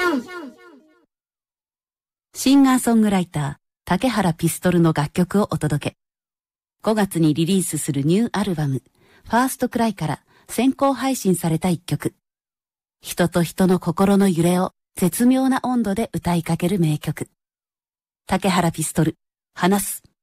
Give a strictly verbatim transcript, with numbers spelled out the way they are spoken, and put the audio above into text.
シンガーソングライター、竹原ピストルの楽曲をお届け。ごがつにリリースするニューアルバム、ファーストクライから先行配信された一曲。人と人の心の揺れを絶妙な温度で歌いかける名曲。竹原ピストル、話す。